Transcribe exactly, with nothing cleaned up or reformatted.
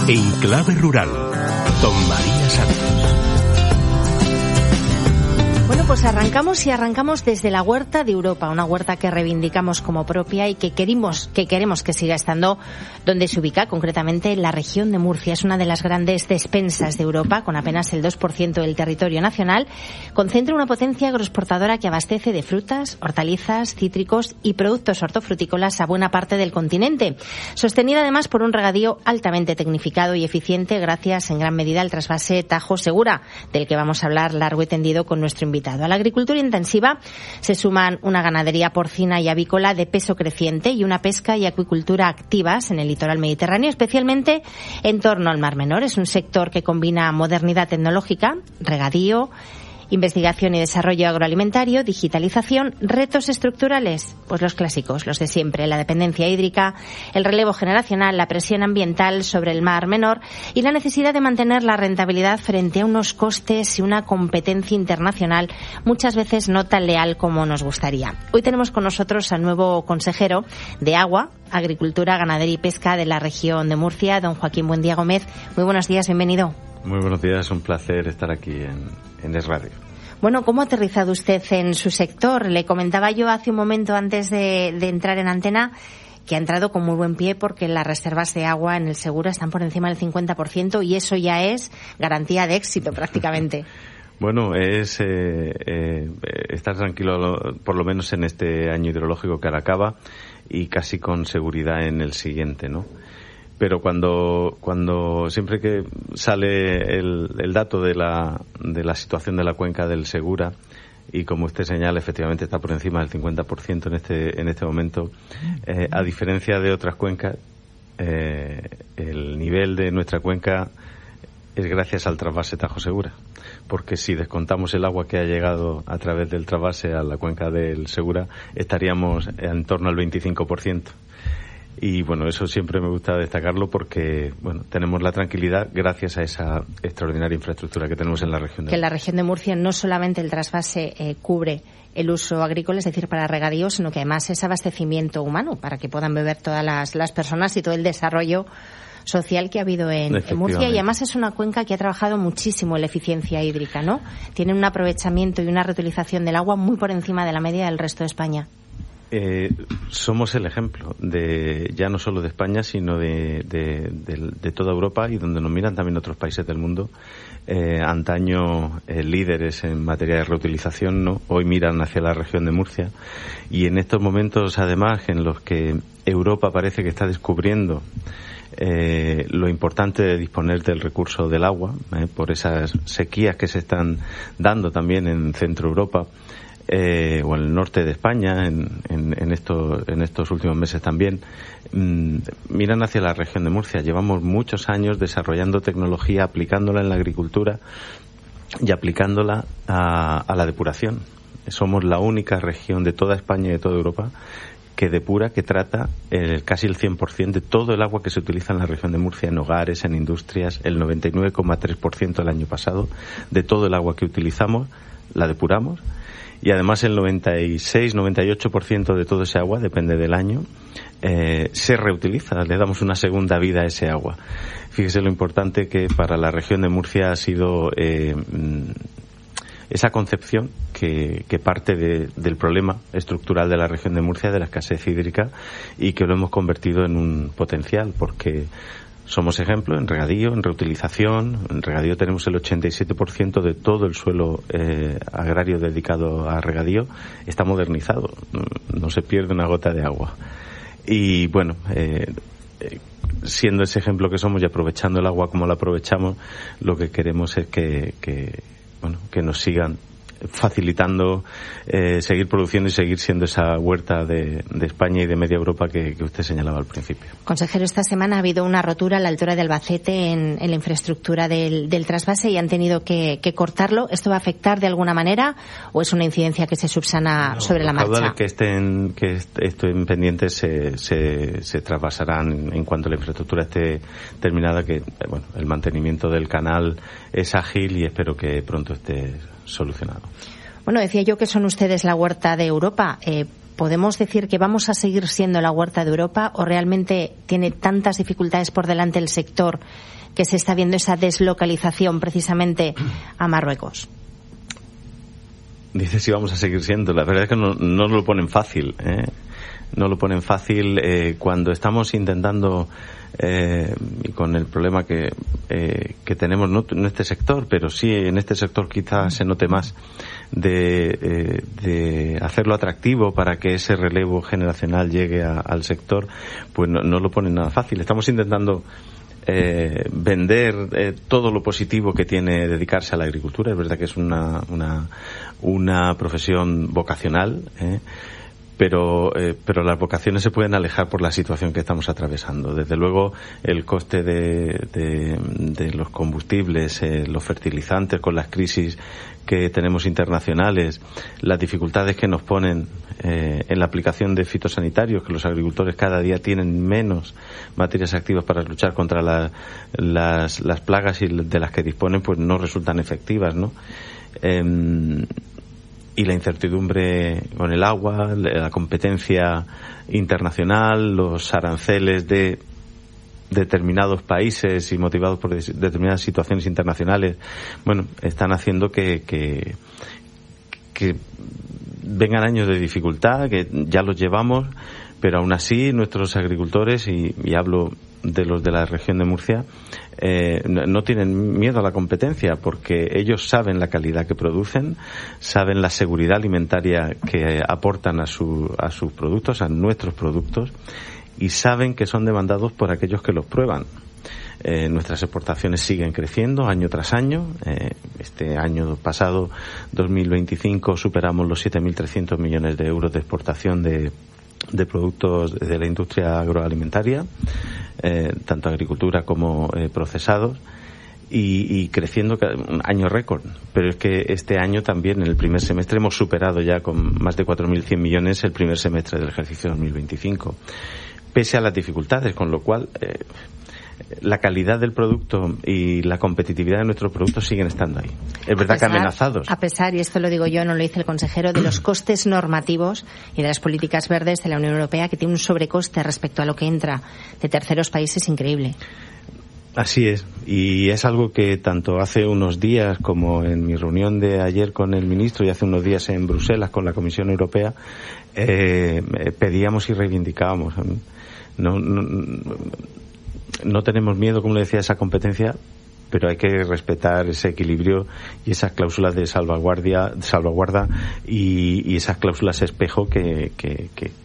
En Clave Rural, con María Santos. Bueno, pues arrancamos y arrancamos desde la huerta de Europa, una huerta que reivindicamos como propia y que queremos que queremos que siga estando donde se ubica, concretamente en la región de Murcia. Es una de las grandes despensas de Europa, con apenas el dos por ciento del territorio nacional. Concentra una potencia agroexportadora que abastece de frutas, hortalizas, cítricos y productos hortofrutícolas a buena parte del continente. Sostenida además por un regadío altamente tecnificado y eficiente gracias en gran medida al trasvase Tajo Segura, del que vamos a hablar largo y tendido con nuestro invitado. A la agricultura intensiva se suman una ganadería porcina y avícola de peso creciente y una pesca y acuicultura activas en el litoral mediterráneo, especialmente en torno al Mar Menor. Es un sector que combina modernidad tecnológica, regadío, investigación y desarrollo agroalimentario, digitalización, retos estructurales, pues los clásicos, los de siempre, la dependencia hídrica, el relevo generacional, la presión ambiental sobre el Mar Menor y la necesidad de mantener la rentabilidad frente a unos costes y una competencia internacional muchas veces no tan leal como nos gustaría. Hoy tenemos con nosotros al nuevo consejero de Agua, Agricultura, Ganadería y Pesca de la región de Murcia, don Joaquín Buendía Gómez. Muy buenos días, bienvenido. Muy buenos días, un placer estar aquí en, en Es Radio. Bueno, ¿cómo ha aterrizado usted en su sector? Le comentaba yo hace un momento antes de, de entrar en antena que ha entrado con muy buen pie porque las reservas de agua en el Segura están por encima del cincuenta por ciento y eso ya es garantía de éxito prácticamente. Bueno, es eh, eh, estar tranquilo por lo menos en este año hidrológico que ahora acaba y casi con seguridad en el siguiente, ¿no? Pero cuando cuando siempre que sale el, el dato de la de la situación de la cuenca del Segura y como usted señala efectivamente está por encima del cincuenta por ciento en este en este momento, eh, a diferencia de otras cuencas, eh, el nivel de nuestra cuenca es gracias al trasvase Tajo Segura, porque si descontamos el agua que ha llegado a través del trasvase a la cuenca del Segura estaríamos en torno al veinticinco por ciento. Y bueno, eso siempre me gusta destacarlo porque, bueno, tenemos la tranquilidad gracias a esa extraordinaria infraestructura que tenemos en la región de Murcia. Que en la región de Murcia no solamente el trasvase eh, cubre el uso agrícola, es decir, para regadío, sino que además es abastecimiento humano para que puedan beber todas las, las personas y todo el desarrollo social que ha habido en, en Murcia. Y además es una cuenca que ha trabajado muchísimo en la eficiencia hídrica, ¿no? Tiene un aprovechamiento y una reutilización del agua muy por encima de la media del resto de España. Eh, somos el ejemplo de ya no solo de España sino de, de, de, de toda Europa y donde nos miran también otros países del mundo. Eh, antaño eh, líderes en materia de reutilización, ¿no? Hoy miran hacia la región de Murcia y en estos momentos además en los que Europa parece que está descubriendo Eh, lo importante de disponer del recurso del agua, eh, por esas sequías que se están dando también en Centro Europa eh, o en el norte de España en, en, en, estos, en estos últimos meses también, mmm, miran hacia la región de Murcia. Llevamos muchos años desarrollando tecnología, aplicándola en la agricultura y aplicándola a, a la depuración. Somos la única región de toda España y de toda Europa que depura, que trata el, casi el cien por ciento de todo el agua que se utiliza en la región de Murcia, en hogares, en industrias, el noventa y nueve coma tres por ciento el año pasado de todo el agua que utilizamos la depuramos y además el noventa y seis noventa y ocho por ciento de todo ese agua, depende del año, eh, se reutiliza, le damos una segunda vida a ese agua. Fíjese lo importante que para la región de Murcia ha sido eh, esa concepción que, que parte de, del problema estructural de la región de Murcia, de la escasez hídrica, y que lo hemos convertido en un potencial, porque somos ejemplo en regadío, en reutilización. En regadío tenemos el ochenta y siete por ciento de todo el suelo eh, agrario dedicado a regadío. Está modernizado, no se pierde una gota de agua. Y bueno, eh, siendo ese ejemplo que somos y aprovechando el agua como la aprovechamos, lo que queremos es que, que bueno, que nos sigan facilitando eh, seguir produciendo y seguir siendo esa huerta de, de España y de media Europa que, que usted señalaba al principio. Consejero, esta semana ha habido una rotura a la altura de Albacete en, en la infraestructura del, del trasvase y han tenido que, que cortarlo. ¿Esto va a afectar de alguna manera o es una incidencia que se subsana no, sobre la marcha? Los caudales que estén, que estén pendientes se, se, se trasvasarán en cuanto la infraestructura esté terminada, que bueno, el mantenimiento del canal es ágil y espero que pronto esté solucionado. Bueno, decía yo que son ustedes la huerta de Europa. Eh, ¿podemos decir que vamos a seguir siendo la huerta de Europa o realmente tiene tantas dificultades por delante el sector que se está viendo esa deslocalización precisamente a Marruecos? Dice si vamos a seguir siendo. La verdad es que no, no lo ponen fácil, ¿eh? No lo ponen fácil eh, cuando estamos intentando, eh, y con el problema que, eh, que tenemos, no en este sector, pero sí en este sector quizás se note más, de, eh, de hacerlo atractivo para que ese relevo generacional llegue a, al sector, pues no, no lo ponen nada fácil. Estamos intentando Eh, vender eh, todo lo positivo que tiene dedicarse a la agricultura. Es verdad que es una una, una profesión vocacional, ¿eh? pero eh, pero las vocaciones se pueden alejar por la situación que estamos atravesando. Desde luego el coste de, de, de los combustibles, eh, los fertilizantes con las crisis que tenemos internacionales, las dificultades que nos ponen eh, en la aplicación de fitosanitarios, que los agricultores cada día tienen menos materias activas para luchar contra la, las, las plagas y de las que disponen, pues no resultan efectivas, ¿no? Eh, y la incertidumbre con el agua, la competencia internacional, los aranceles de determinados países y motivados por determinadas situaciones internacionales, bueno, están haciendo que, que, que vengan años de dificultad, que ya los llevamos, pero aún así nuestros agricultores, y, y hablo de los de la región de Murcia, eh, no tienen miedo a la competencia, porque ellos saben la calidad que producen, saben la seguridad alimentaria que aportan a, su, a sus productos, a nuestros productos, y saben que son demandados por aquellos que los prueban. Eh, nuestras exportaciones siguen creciendo año tras año. Eh, este año pasado, dos mil veinticinco, superamos los siete mil trescientos millones de euros de exportación de, de productos de la industria agroalimentaria, eh, tanto agricultura como eh, procesados, y, y creciendo un año récord. Pero es que este año también, en el primer semestre, hemos superado ya con más de cuatro mil cien millones el primer semestre del ejercicio dos mil veinticinco. Pese a las dificultades, con lo cual eh, la calidad del producto y la competitividad de nuestros productos siguen estando ahí. Es verdad que amenazados. A pesar, y esto lo digo yo, no lo dice el consejero, de los costes normativos y de las políticas verdes de la Unión Europea, que tiene un sobrecoste respecto a lo que entra de terceros países increíble. Así es, y es algo que tanto hace unos días como en mi reunión de ayer con el ministro y hace unos días en Bruselas con la Comisión Europea eh, pedíamos y reivindicábamos. No, no, no tenemos miedo, como le decía, a esa competencia, pero hay que respetar ese equilibrio y esas cláusulas de salvaguardia, salvaguarda y, y esas cláusulas espejo que, que, que